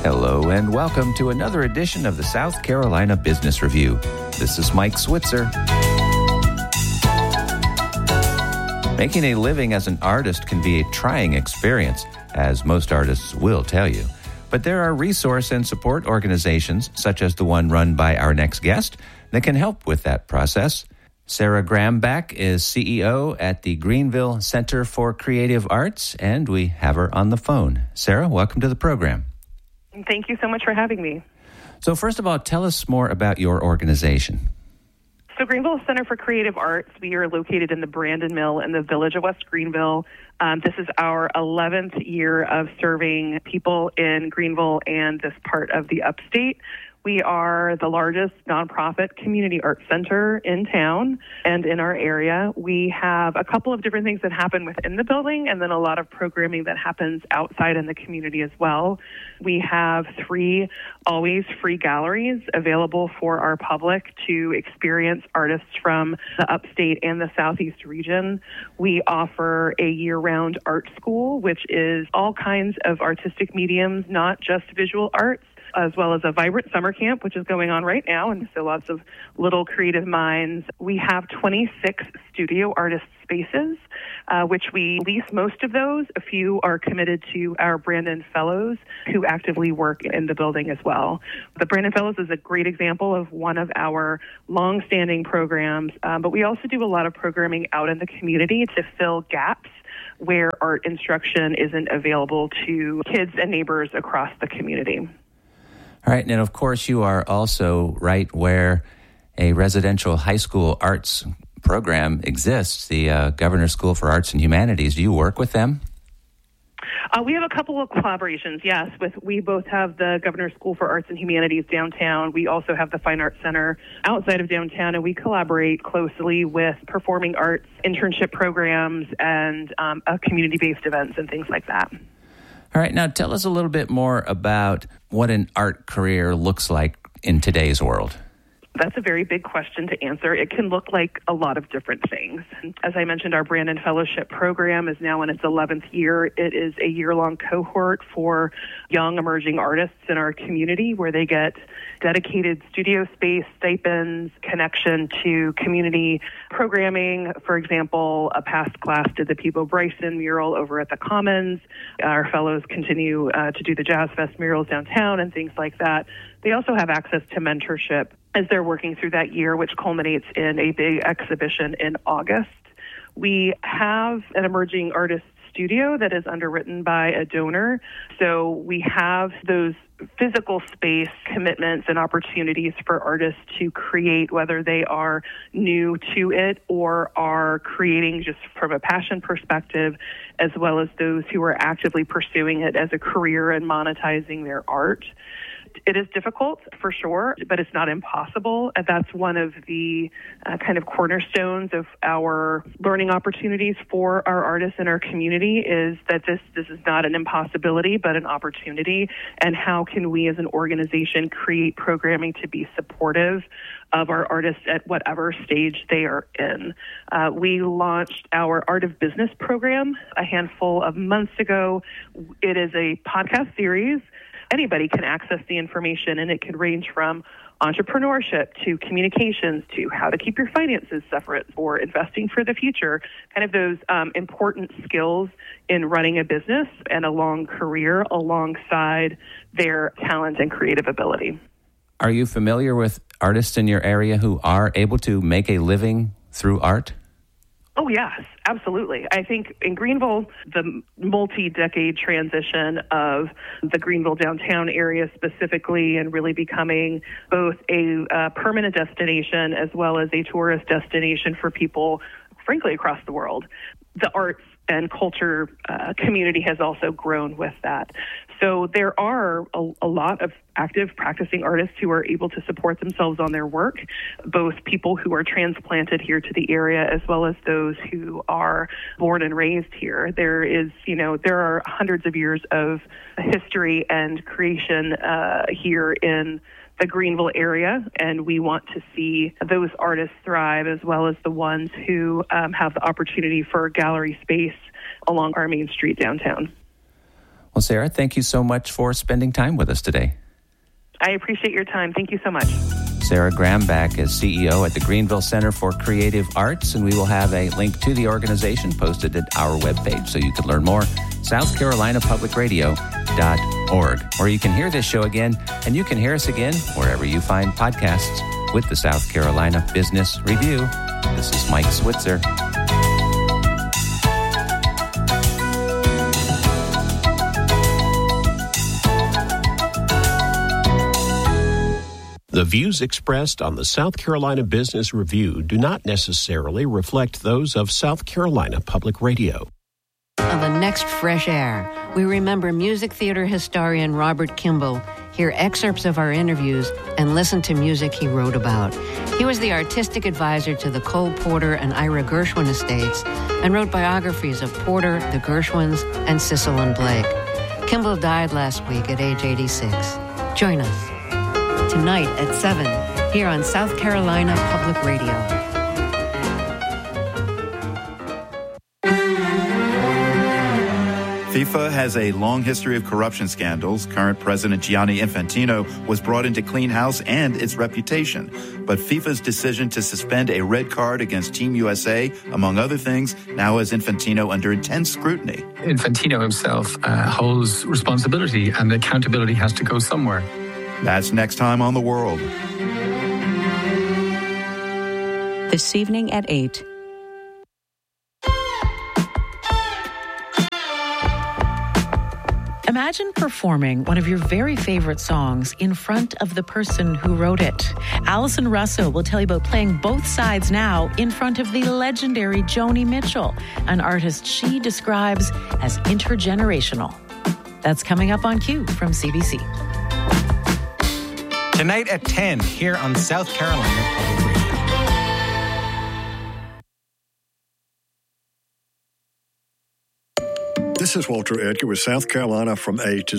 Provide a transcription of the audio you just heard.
Hello and welcome to another edition of the South Carolina Business Review. This is Mike Switzer. Making a living as an artist can be a trying experience, as most artists will tell you. But there are resource and support organizations, such as the one run by our next guest, that can help with that process. Sarah Grambach is CEO at the Greenville Center for Creative Arts, and we have her on the phone. Sarah, welcome to the program. Thank you so much for having me. So first of all, tell us more about your organization. So Greenville Center for Creative Arts, we are located in the Brandon Mill in the village of West Greenville. This is our 11th year of serving people in Greenville and this part of the upstate. We are the largest nonprofit community arts center in town and in our area. We have a couple of different things that happen within the building and then a lot of programming that happens outside in the community as well. We have 3 always free galleries available for our public to experience artists from the upstate and the southeast region. We offer a year-round art school, which is all kinds of artistic mediums, not just visual arts, as well as a vibrant summer camp, which is going on right now, and so lots of little creative minds. We have 26 studio artist spaces, which we lease most of those. A few are committed to our Brandon Fellows, who actively work in the building as well. The Brandon Fellows is a great example of one of our long-standing programs, but we also do a lot of programming out in the community to fill gaps where art instruction isn't available to kids and neighbors across the community. All right, and of course you are also right where a residential high school arts program exists, the Governor School for Arts and Humanities. Do you work with them? We have a couple of collaborations, yes. We both have the Governor School for Arts and Humanities downtown. We also have the Fine Arts Center outside of downtown, and we collaborate closely with performing arts internship programs and community-based events and things like that. All right, now tell us a little bit more about what an art career looks like in today's world. That's a very big question to answer. It can look like a lot of different things. As I mentioned, our Brandon Fellowship program is now in its 11th year. It is a year-long cohort for young emerging artists in our community where they get dedicated studio space, stipends, connection to community programming. For example, a past class did the Peebo Bryson mural over at the Commons. Our fellows continue to do the Jazz Fest murals downtown and things like that. They also have access to mentorship as they're working through that year, which culminates in a big exhibition in August. We have an emerging artist studio that is underwritten by a donor. So we have those physical space commitments and opportunities for artists to create, whether they are new to it or are creating just from a passion perspective, as well as those who are actively pursuing it as a career and monetizing their art. It is difficult, for sure, but it's not impossible. And that's one of the kind of cornerstones of our learning opportunities for our artists in our community is that this is not an impossibility, but an opportunity. And how can we as an organization create programming to be supportive of our artists at whatever stage they are in? We launched our Art of Business program a handful of months ago. It is a podcast series. Anybody can access the information, and it can range from entrepreneurship to communications to how to keep your finances separate or investing for the future, kind of those important skills in running a business and a long career alongside their talent and creative ability. Are you familiar with artists in your area who are able to make a living through art? Oh, yes, absolutely. I think in Greenville, the multi-decade transition of the Greenville downtown area specifically and really becoming both a permanent destination as well as a tourist destination for people, frankly, across the world. The arts and culture community has also grown with that. So there are a lot of active practicing artists who are able to support themselves on their work, both people who are transplanted here to the area as well as those who are born and raised here. There are hundreds of years of history and creation here in the Greenville area, and we want to see those artists thrive as well as the ones who have the opportunity for gallery space along our main street downtown. Well, Sarah, thank you so much for spending time with us today. I appreciate your time. Thank you so much. Sarah Grambach is CEO at the Greenville Center for Creative Arts, and we will have a link to the organization posted at our webpage so you can learn more, southcarolinapublicradio.org. Or you can hear this show again, and you can hear us again wherever you find podcasts with the South Carolina Business Review. This is Mike Switzer. The views expressed on the South Carolina Business Review do not necessarily reflect those of South Carolina Public Radio. On the next Fresh Air, we remember music theater historian Robert Kimball, hear excerpts of our interviews, and listen to music he wrote about. He was the artistic advisor to the Cole Porter and Ira Gershwin estates and wrote biographies of Porter, the Gershwins, and Cecil and Blake. Kimball died last week at age 86. Join us tonight at 7 here on South Carolina Public Radio. FIFA has a long history of corruption scandals. Current President Gianni Infantino was brought in to clean house and its reputation. But FIFA's decision to suspend a red card against Team USA, among other things, now has Infantino under intense scrutiny. Infantino himself holds responsibility, and accountability has to go somewhere. That's next time on The World. This evening at 8. Imagine performing one of your very favorite songs in front of the person who wrote it. Alison Russo will tell you about playing both sides now in front of the legendary Joni Mitchell, an artist she describes as intergenerational. That's coming up on Q from CBC. Tonight at 10 here on South Carolina Public Radio. This is Walter Edgar with South Carolina from A to Z.